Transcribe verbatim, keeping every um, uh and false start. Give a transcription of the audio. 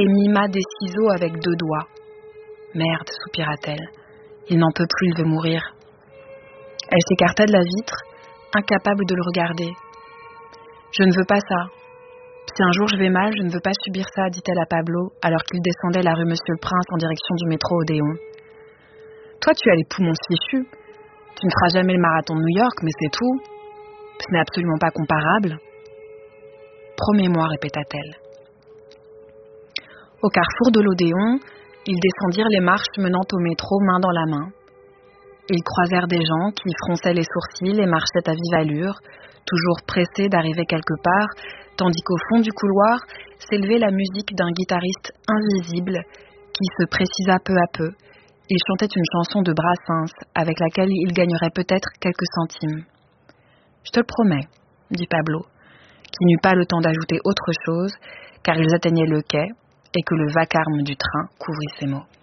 et mima des ciseaux avec deux doigts. Merde, soupira-t-elle. Il n'en peut plus, il veut mourir. Elle s'écarta de la vitre, incapable de le regarder. Je ne veux pas ça. Si un jour je vais mal, je ne veux pas subir ça, dit-elle à Pablo, alors qu'il descendait la rue Monsieur le Prince en direction du métro Odéon. Toi, tu as les poumons fichus. Tu ne feras jamais le marathon de New York, mais c'est tout. Ce n'est absolument pas comparable. Promets-moi, répéta-t-elle. Au carrefour de l'Odéon, ils descendirent les marches menant au métro main dans la main. Ils croisèrent des gens qui fronçaient les sourcils et marchaient à vive allure, toujours pressés d'arriver quelque part, tandis qu'au fond du couloir s'élevait la musique d'un guitariste invisible qui se précisa peu à peu. Il chantait une chanson de Brassens avec laquelle il gagnerait peut-être quelques centimes. « Je te le promets, » dit Pablo, qui n'eut pas le temps d'ajouter autre chose, car ils atteignaient le quai et que le vacarme du train couvrit ses mots.